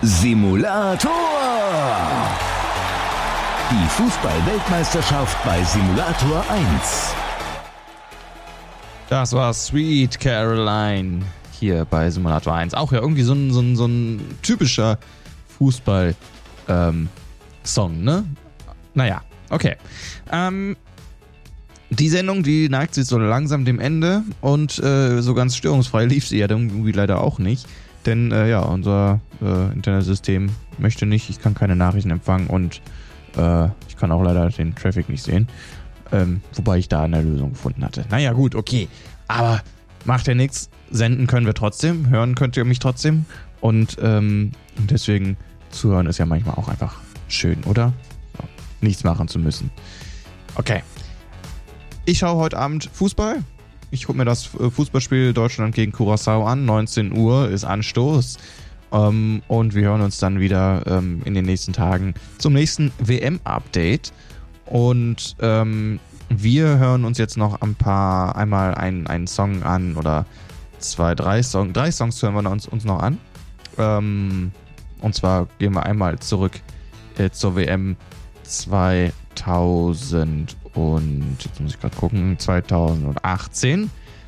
Simulator! Die Fußball-Weltmeisterschaft bei Simulator 1. Das war Sweet Caroline hier bei Simulator 1. Auch ja irgendwie so ein typischer Fußball-Song, ne? Naja, okay. Die Sendung, die neigt sich so langsam dem Ende und so ganz störungsfrei lief sie ja dann irgendwie leider auch nicht. Denn unser Internetsystem möchte nicht, ich kann keine Nachrichten empfangen und ich kann auch leider den Traffic nicht sehen. Wobei ich da eine Lösung gefunden hatte. Naja, gut, okay. Aber macht ja nichts. Senden können wir trotzdem. Hören könnt ihr mich trotzdem. Und deswegen zuhören ist ja manchmal auch einfach schön, oder? So, nichts machen zu müssen. Okay. Ich schaue heute Abend Fußball. Ich gucke mir das Fußballspiel Deutschland gegen Curaçao an. 19 Uhr ist Anstoß. Und wir hören uns dann wieder in den nächsten Tagen zum nächsten WM-Update. Und wir hören uns jetzt noch einmal einen Song an oder drei Songs hören wir uns noch an. Und zwar gehen wir einmal zurück zur WM 2000 und jetzt muss ich gerade gucken, 2018.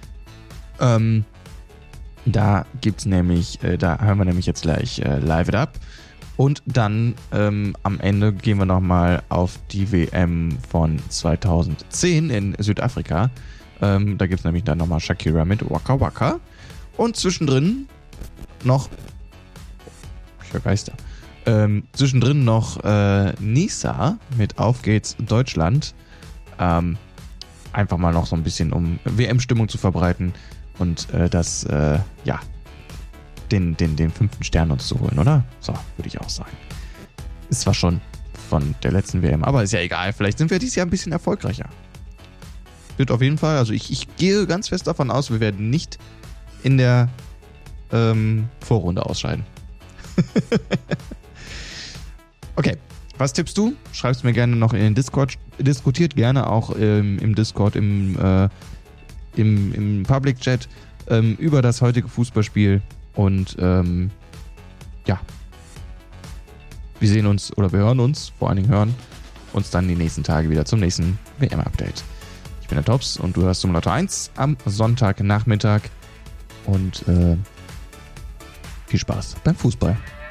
Da gibt's nämlich, da hören wir nämlich jetzt gleich Live It Up. Und dann am Ende gehen wir nochmal auf die WM von 2010 in Südafrika. Da gibt es nämlich dann nochmal Shakira mit Waka Waka. Und zwischendrin noch, ich höre Geister, zwischendrin noch Nisa mit Auf geht's Deutschland. Einfach mal noch so ein bisschen, um WM-Stimmung zu verbreiten und den 5. Stern uns zu holen, oder? So, würde ich auch sagen. Ist zwar schon von der letzten WM, aber ist ja egal. Vielleicht sind wir dieses Jahr ein bisschen erfolgreicher. Wird auf jeden Fall, also ich gehe ganz fest davon aus, wir werden nicht in der Vorrunde ausscheiden. Okay, was tippst du? Schreib's mir gerne noch in den Discord. Diskutiert gerne auch im Discord, im Public Chat über das heutige Fußballspiel. Und wir sehen uns oder wir hören uns, vor allen Dingen hören uns dann die nächsten Tage wieder zum nächsten WM-Update. Ich bin der Tops und du hörst Simulator 1 am Sonntagnachmittag und viel Spaß beim Fußball.